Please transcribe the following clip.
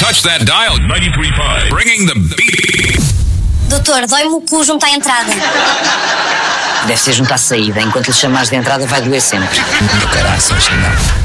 touch that dial. 93.5. Bringing the beat. Doutor, dói-me o cu junto à entrada. Deve ser junto à saída. Enquanto lhe chamares de entrada vai doer sempre. Do caraças, não.